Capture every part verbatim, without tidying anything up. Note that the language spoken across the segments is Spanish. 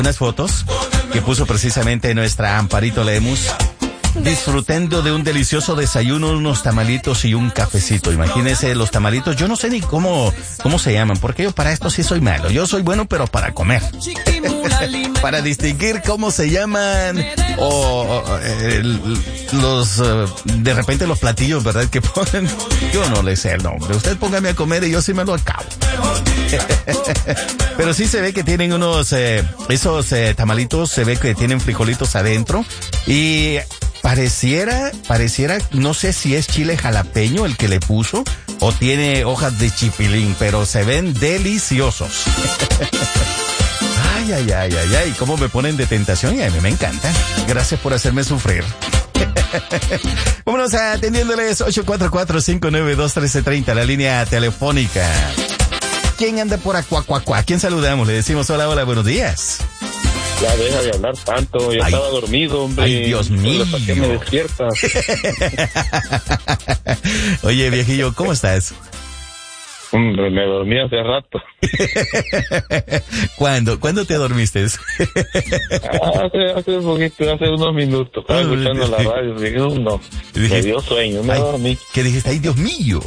unas fotos que puso precisamente nuestra Amparito Lemus, disfrutando de un delicioso desayuno, unos tamalitos y un cafecito. Imagínense los tamalitos, yo no sé ni cómo, cómo se llaman, porque yo para esto sí soy malo. Yo soy bueno, pero para comer. Para distinguir cómo se llaman, o, o el, los, uh, de repente los platillos, ¿verdad? Que ponen, yo no le sé el nombre. Usted póngame a comer y yo sí me lo acabo. Pero sí se ve que tienen unos, eh, esos eh, tamalitos, se ve que tienen frijolitos adentro y pareciera, pareciera, no sé si es chile jalapeño el que le puso o tiene hojas de chipilín, pero se ven deliciosos. Ay, ay, ay, ay, ay, cómo me ponen de tentación y a mí me encanta. Gracias por hacerme sufrir. Vámonos atendiéndoles ocho cuatro cuatro, cinco nueve dos, uno tres tres cero, la línea telefónica. ¿Quién anda por acuacuacuá? ¿A quién saludamos? Le decimos hola, hola, buenos días. Ya deja de hablar tanto, ya ay, estaba dormido, hombre. Ay, Dios mío. ¿Para qué me despiertas? Oye, viejillo, ¿cómo estás? Hombre, me dormí hace rato. ¿Cuándo? ¿Cuándo te dormiste? hace, hace un poquito, hace unos minutos. Estaba escuchando la radio, dije, no, me dio sueño, me ay, dormí. ¿Qué dijiste? ¡Ay, Dios mío!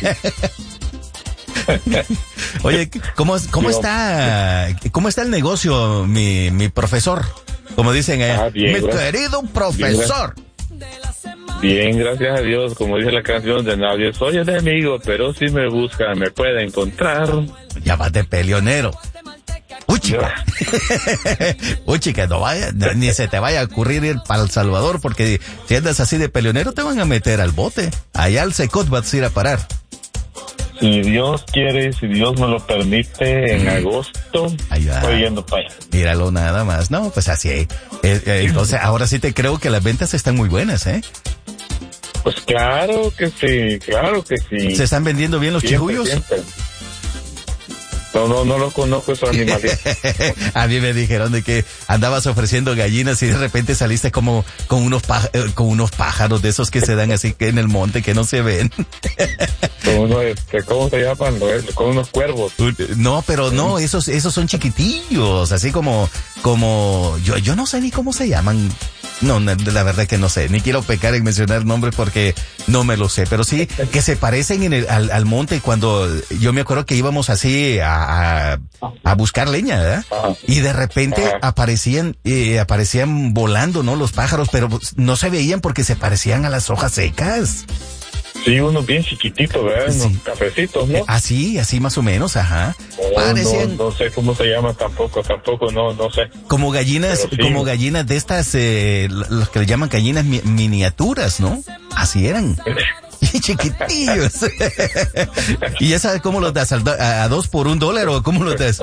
Oye, ¿cómo, cómo está, cómo está el negocio, mi, mi profesor? Como dicen allá, ah, bien, mi gracias. querido profesor. Bien, bien, gracias a Dios, como dice la canción de nadie, soy enemigo, pero si me busca, me puede encontrar. Ya vas de peleonero. Uy, chica. Uy, chica, no vaya, ni se te vaya a ocurrir ir para El Salvador, porque si andas así de peleonero te van a meter al bote. Allá al Secot vas a ir a parar. Si Dios quiere, si Dios me lo permite, en agosto estoy yendo para allá. Míralo nada más. No, pues así. Eh, eh, entonces, ahora sí te creo que las ventas están muy buenas, ¿eh? Pues claro que sí, claro que sí. ¿Se están vendiendo bien los siempre, chijuyos? Siempre. No, no, no los conozco esos animales. A mí me dijeron de que andabas ofreciendo gallinas y de repente saliste como con unos paj- con unos pájaros de esos que se dan así que en el monte que no se ven. Con unos, este, ¿cómo se llaman? Con unos cuervos. No, pero no, esos, esos son chiquitillos, así como, como, yo, yo no sé ni cómo se llaman. No, la verdad que no sé, ni quiero pecar en mencionar nombres porque no me lo sé, pero sí que se parecen en el, al, al monte cuando yo me acuerdo que íbamos así a, a, a buscar leña, ¿verdad? Y de repente aparecían, eh, aparecían volando, ¿no? Los pájaros, pero no se veían porque se parecían a las hojas secas. Sí, unos bien chiquititos, ¿verdad? Sí. Unos cafecitos, ¿no? Así, así más o menos, ajá. Oh, Parecían... no, no sé cómo se llama tampoco, tampoco, no, no sé. Como gallinas, sí. Como gallinas de estas, eh, los que le llaman gallinas mi- miniaturas, ¿no? Así eran. Chiquitillos. ¿Y ya sabes cómo los das? ¿A, a dos por un dólar o cómo los das?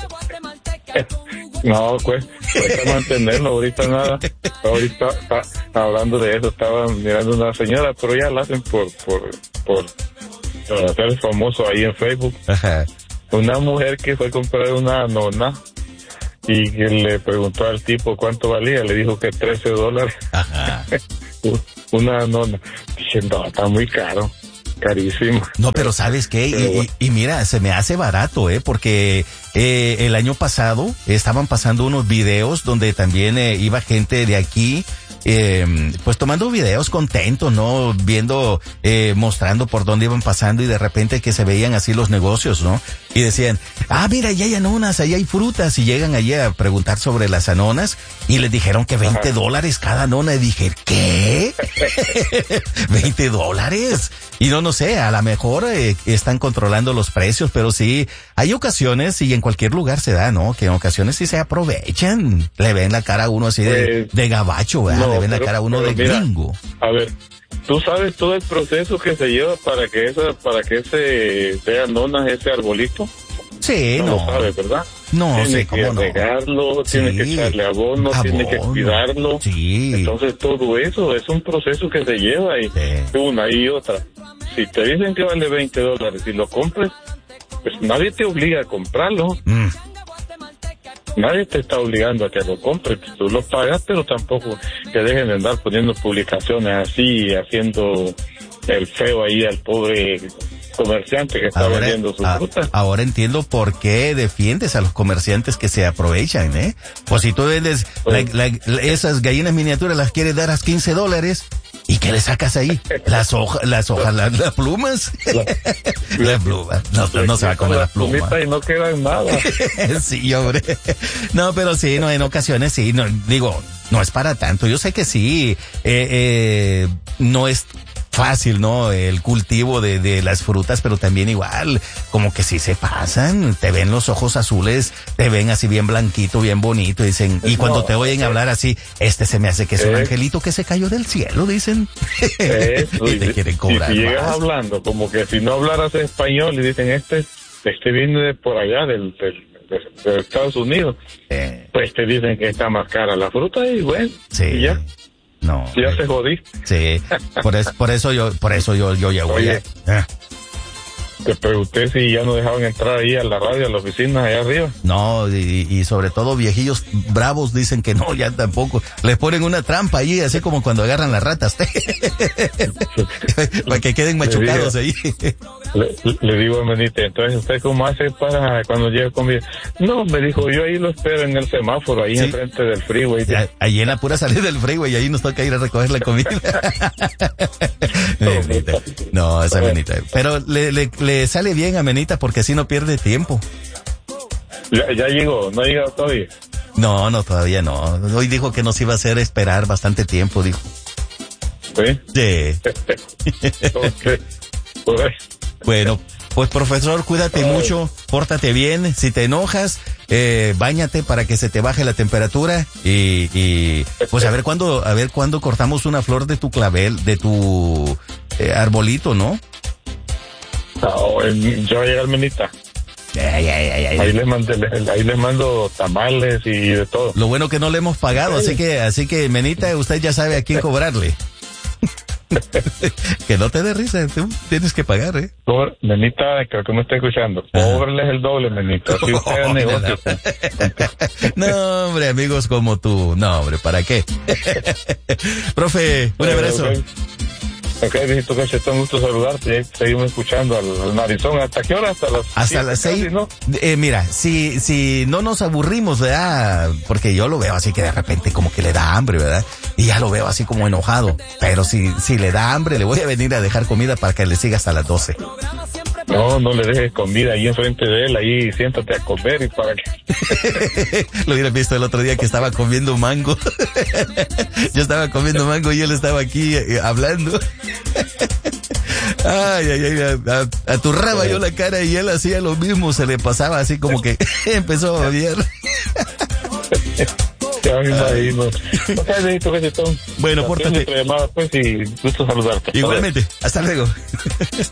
No, pues, cuesta mantenerlo, ahorita nada. Ahorita, está, hablando de eso, estaba mirando una señora, pero ya la hacen por, por, por, por hacer famoso ahí en Facebook. Ajá. Una mujer que fue a comprar una nona y que le preguntó al tipo cuánto valía, le dijo que trece dólares. Ajá. Una nona. Dije, no, está muy caro. Carísimo. No, pero ¿sabes qué? Y, y, y mira, se me hace barato, ¿eh? Porque eh, el año pasado estaban pasando unos videos donde también eh, iba gente de aquí, eh, pues tomando videos contentos, ¿no? Viendo, eh, mostrando por dónde iban pasando y de repente que se veían así los negocios, ¿no? Y decían, ah, mira, allá hay anonas, allá hay frutas, y llegan allí a preguntar sobre las anonas y les dijeron que veinte dólares cada anona. Y dije, ¿qué? ¿veinte dólares? Y no, no sé, a lo mejor eh, están controlando los precios, pero sí, hay ocasiones y en cualquier lugar se da, ¿no? Que en ocasiones sí se aprovechan. Le ven la cara a uno así de, de gabacho, ¿verdad? No, le ven pero, la cara a uno de mira, gringo. A ver, tú sabes todo el proceso que se lleva para que esa, para que ese vean nonas, ese arbolito. Sí, no. No lo sabes, ¿verdad? No, tiene sé que cómo no. regarlo, Sí. tiene que echarle abono, Abono. tiene que cuidarlo. Sí. Entonces todo eso es un proceso que se lleva y Sí. una y otra. Si te dicen que vale veinte dólares y lo compres, pues nadie te obliga a comprarlo. Mm. Nadie te está obligando a que lo compres. Tú lo pagas, pero tampoco que dejen de andar poniendo publicaciones así, haciendo el feo ahí al pobre comerciante que está ahora, vendiendo su a, fruta. Ahora entiendo por qué defiendes a los comerciantes que se aprovechan, ¿eh? Pues si tú vendes Pues, la, la, esas gallinas miniaturas, las quieres dar a quince dólares, ¿y qué le sacas ahí? Las hojas, las hojas, las, las plumas. La, las plumas. No, no, no se va a comer las plumas. Y no quedan nada. Sí, hombre. No, pero sí, no, en ocasiones sí, no, digo, no es para tanto. Yo sé que sí, eh, eh, no es fácil, ¿no? El cultivo de, de las frutas, pero también igual, como que sí se pasan, te ven los ojos azules, te ven así bien blanquito, bien bonito, dicen, y cuando No, te oyen eh, hablar así, este se me hace que es un eh, angelito que se cayó del cielo, dicen. Eso, Y te quieren cobrar y si llegas más. hablando, como que si no hablaras español y dicen, este, este viene de por allá, del, del, de, de Estados Unidos, Eh, pues te dicen que está más cara la fruta y bueno, sí. y ya, No. ya eh, se jodí. Sí, por eso, por eso yo, por eso yo, yo ya voy a, Oye. eh, Te pregunté si ya no dejaban entrar ahí a la radio, a la oficina, allá arriba. no, y, y sobre todo viejillos bravos dicen que no, ya tampoco, les ponen una trampa ahí, así como cuando agarran las ratas, para que queden machucados ahí. Le, le digo a Benítez, entonces, ¿usted cómo hace para cuando llega comida? No, me dijo, yo ahí lo espero en el semáforo, ahí Sí. enfrente del freeway. Ya, ahí en la pura salida del freeway y ahí nos toca ir a recoger la comida. Menita. No, esa Menita. Pero le, le, le sale bien a Menita porque así no pierde tiempo. Ya, ya llegó, no ha llegado todavía. No, no, todavía no. Hoy dijo que nos iba a hacer esperar bastante tiempo, dijo. ¿Sí? Sí. Ok. Pues, Bueno, pues profesor, cuídate mucho, pórtate bien, si te enojas, eh, báñate para que se te baje la temperatura y, y pues a ver cuándo, a ver cuándo cortamos una flor de tu clavel, de tu eh, arbolito, ¿no? no, el- ya va a llegar Menita. Ay, ay, ay, ay. Ahí les, mandé, ahí les mando tamales y de todo. Lo bueno que no le hemos pagado, así que, así que Menita, usted ya sabe a quién cobrarle. Que no te dé risa, tú tienes que pagar, ¿eh? Cobre- Menita, creo que me está escuchando. Cóbreles el doble, Menita. Así usted haga negocio. No, hombre, amigos como tú. No, hombre, ¿para qué? Profe, un abrazo. Ok, ok, viejito Cachetón, gusto saludarte. Y seguimos escuchando al, al narizón. ¿Hasta qué hora? Hasta las Hasta siete las casi, seis. ¿no? Eh, mira, si, si no nos aburrimos, ¿verdad? Porque yo lo veo así que de repente como que le da hambre, ¿verdad? Y ya lo veo así como enojado. Pero si, si le da hambre, le voy a venir a dejar comida para que le siga hasta las doce. No, no le dejes comida ahí enfrente de él. Ahí siéntate a comer y para que... Lo hubieran visto el otro día que estaba comiendo mango. Yo estaba comiendo mango y él estaba aquí eh, hablando. Ay, ay, ay, a, a, aturraba yo la cara y él hacía lo mismo, se le pasaba así como que empezó a babear. Ya me imagino. Ok, viejito Cachetón. Bueno, Atiende pórtate. tu llamada, pues, y gusto saludarte. Hasta luego. Igualmente, hasta luego.